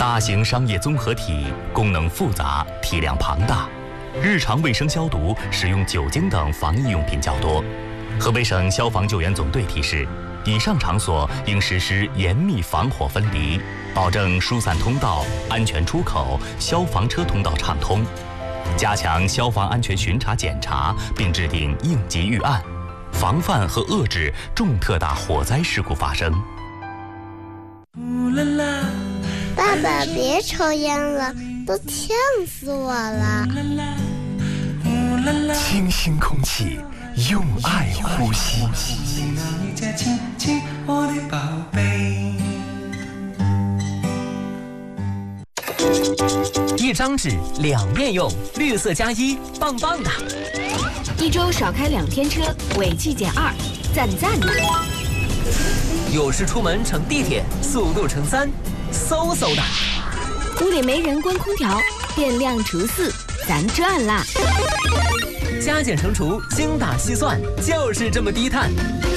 大型商业综合体，功能复杂，体量庞大，日常卫生消毒使用酒精等防疫用品较多。河北省消防救援总队提示，以上场所应实施严密防火分离，保证疏散通道、安全出口、消防车通道畅通，加强消防安全巡查检查，并制定应急预案，防范和遏制重特大火灾事故发生。 爸爸，别抽烟了，都呛死我了。 清新空气，用爱呼吸。 一张纸两面用，绿色加一，棒棒的。 一周少开2天车，违纪减2，赞赞的。 有时出门乘地铁，速度乘3，嗖嗖的。 屋里没人关空调，电量除4，咱赚啦。 加减乘除，精打细算，就是这么低碳。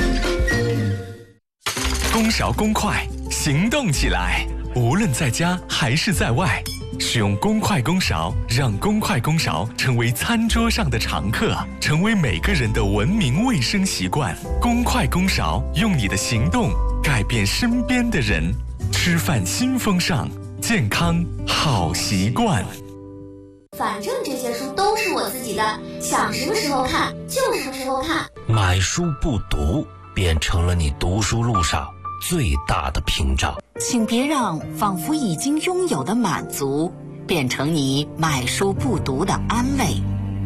公勺公筷，行动起来！无论在家还是在外，使用公筷公勺，让公筷公勺成为餐桌上的常客，成为每个人的文明卫生习惯。公筷公勺，用你的行动改变身边的人。吃饭新风尚，健康好习惯。 反正这些书都是我自己的，想什么时候看就什么时候看。 买书不读，变成了你读书路上最大的屏障。 请别让仿佛已经拥有的满足，变成你买书不读的安慰。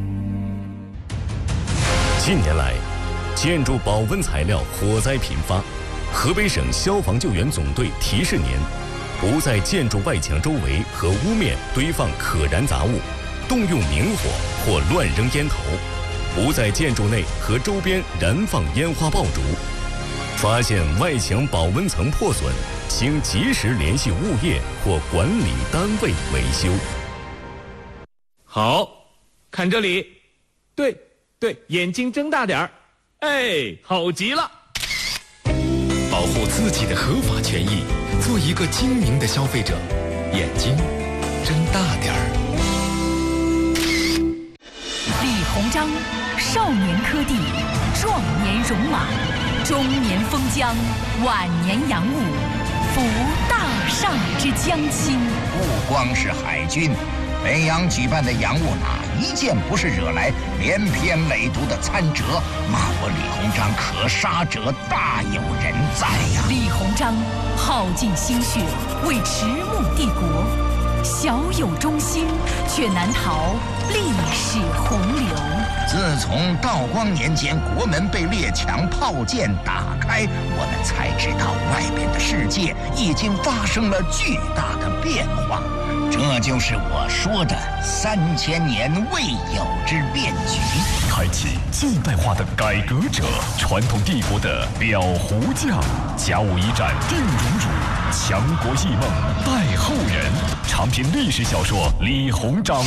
近年来，建筑保温材料火灾频发，河北省消防救援总队提示您：不在建筑外墙周围和屋面堆放可燃杂物，动用明火或乱扔烟头，不在建筑内和周边燃放烟花爆竹。发现外墙保温层破损，请及时联系物业或管理单位维修。 好，看这里，对，眼睛睁大点儿，哎，好极了！ 保护自己的合法权益，做一个精明的消费者，眼睛睁大点儿。 李鸿章，少年科第，壮年戎马，中年封疆，晚年洋务，服大厦之将倾。 不光是海军，北洋举办的洋务哪一件不是惹来连篇累牍的参折，骂我李鸿章可杀者大有人在呀！ 李鸿章耗尽心血为迟暮帝国，小有忠心，却难逃历史洪流。 自从道光年间国门被列强炮舰打开，我们才知道外边的世界已经发生了巨大的变化。这就是我说的3000年未有之变局， 开启近代化的改革者，传统帝国的裱糊匠，甲午一战定荣辱，强国异梦待后人。长篇历史小说《李鸿章》。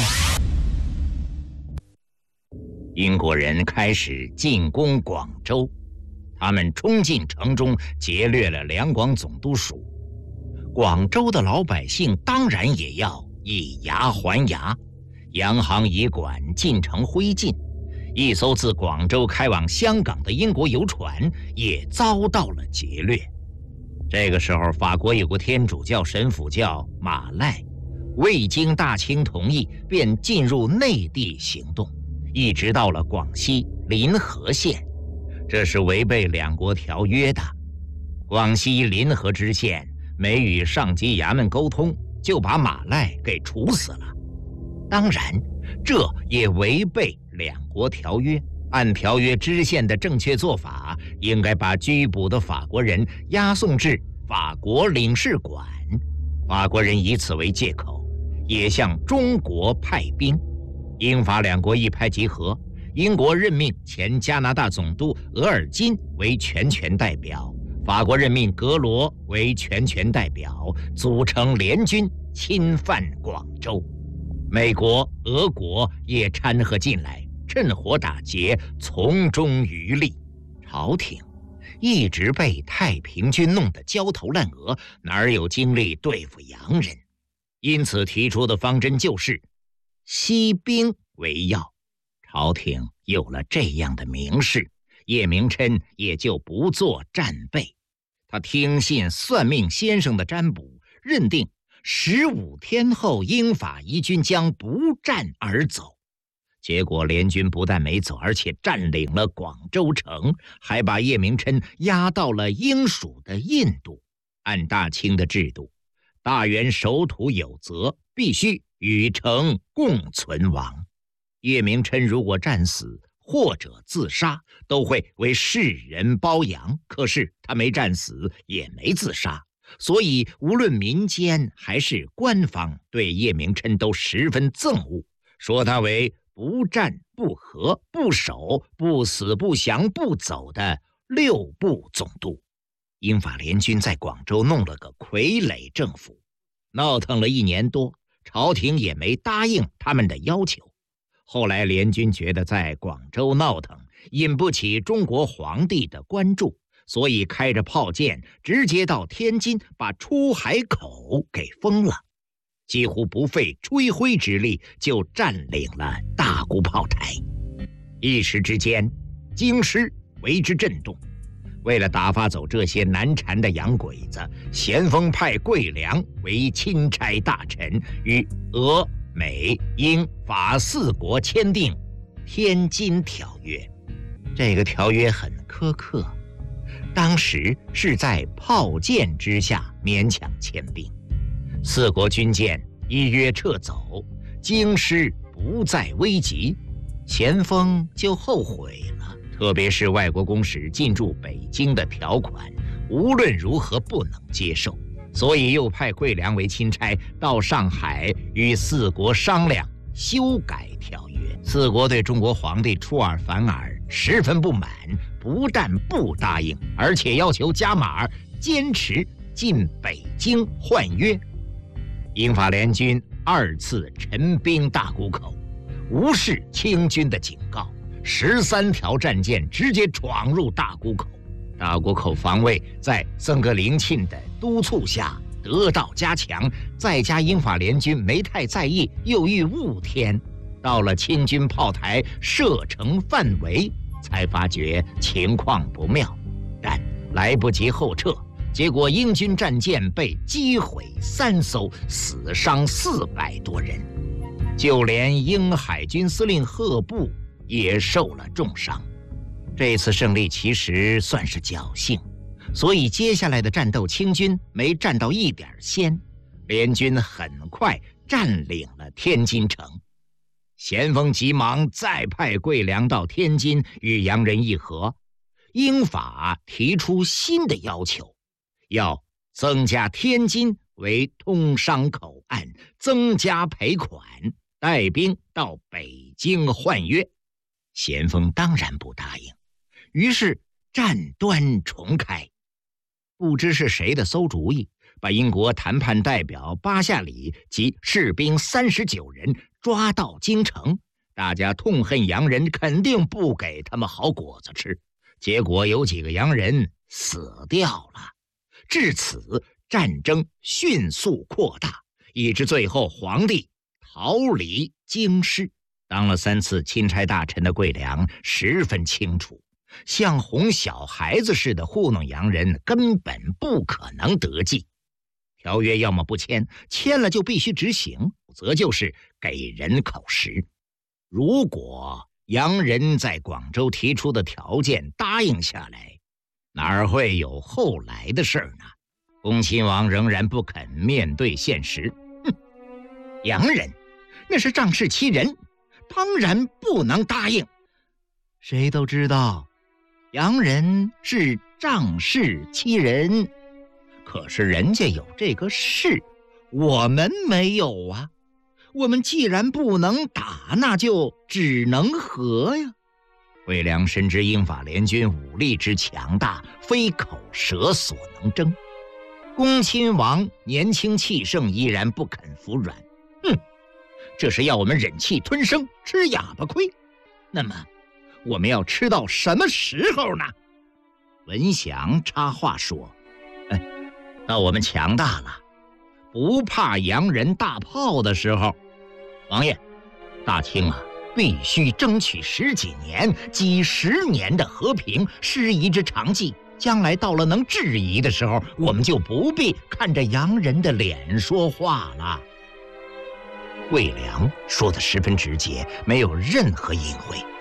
英国人开始进攻广州，他们冲进城中，劫掠了两广总督署。广州的老百姓当然也要以牙还牙，洋行乙管进城挥进，一艘自广州开往香港的英国游船也遭到了劫掠。这个时候，法国有个天主教神父叫马赖，未经大清同意，便进入内地行动，一直到了广西临河县，这是违背两国条约的。广西临河知县没与上级衙门沟通，就把马赖给处死了。当然，这也违背两国条约。按条约，知县的正确做法应该把拘捕的法国人押送至法国领事馆。法国人以此为借口，也向中国派兵。英法两国一拍即合，英国任命前加拿大总督额尔金为全权代表，法国任命格罗为全权代表，组成联军侵犯广州。美国、俄国也掺和进来，趁火打劫，从中渔利。朝廷一直被太平军弄得焦头烂额，哪有精力对付洋人？ 因此提出的方针就是息兵为要。朝廷有了这样的明示，叶明琛也就不做战备。他听信算命先生的占卜，认定15天后英法一军将不战而走。结果联军不但没走，而且占领了广州城，还把叶明琛押到了英属的印度。按大清的制度，大元守土有责，必须与城共存亡。叶明琛如果战死或者自杀，都会为世人褒扬。可是他没战死，也没自杀，所以无论民间还是官方对叶明琛都十分憎恶，说他为不战不和不守不死不降不走的6部总督。英法联军在广州弄了个傀儡政府，闹腾了1年多，朝廷也没答应他们的要求。后来联军觉得在广州闹腾引不起中国皇帝的关注，所以开着炮舰直接到天津，把出海口给封了，几乎不费吹灰之力就占领了大沽炮台。一时之间，京师为之震动。为了打发走这些难缠的洋鬼子，咸丰派桂良为钦差大臣，与俄、美、英、法4国签订《天津条约》。这个条约很苛刻，当时是在炮舰之下勉强签订。4国军舰依约撤走，京师不再危急，咸丰就后悔了。特别是外国公使进驻北京的条款，无论如何不能接受，所以又派桂良为钦差到上海与4国商量修改条约。4国对中国皇帝出尔反尔，十分不满，不但不答应，而且要求加码，坚持进北京换约。英法联军2次陈兵大沽口，无视清军的警告，13条战舰直接闯入大沽口。大沽口防卫在曾格林沁的督促下得到加强，再加英法联军没太在意，又遇雾天，到了清军炮台射程范围，才发觉情况不妙，但来不及后撤，结果英军战舰被击毁3艘，死伤400多人，就连英海军司令赫布也受了重伤。这次胜利其实算是侥幸，所以接下来的战斗清军没占到一点先，联军很快占领了天津城。咸丰急忙再派桂良到天津与洋人议和，英法提出新的要求，要增加天津为通商口岸，增加赔款，带兵到北京换约。咸丰当然不答应，于是战端重开。不知是谁的馊主意，把英国谈判代表巴夏里及士兵39人抓到京城。大家痛恨洋人，肯定不给他们好果子吃，结果有几个洋人死掉了。至此，战争迅速扩大，以致最后皇帝逃离京师。当了3次钦差大臣的桂良十分清楚，像哄小孩子似的糊弄洋人根本不可能得计。条约要么不签，签了就必须执行，否则就是给人口实。如果洋人在广州提出的条件答应下来，哪会有后来的事呢？恭亲王仍然不肯面对现实。洋人那是仗势欺人，当然不能答应。谁都知道洋人是仗势欺人，可是人家有这个势，我们没有啊。我们既然不能打，那就只能和呀。桂良深知英法联军武力之强大，非口舌所能争。恭亲王年轻气盛，依然不肯服软。这是要我们忍气吞声，吃哑巴亏。那么我们要吃到什么时候呢？文祥插话说，到我们强大了， 不怕洋人大炮的时候。王爷，大清啊，必须争取10几年、几10年的和平，是一支长计。将来到了能质疑的时候，我们就不必看着洋人的脸说话了。魏良说得十分直接，没有任何隐晦。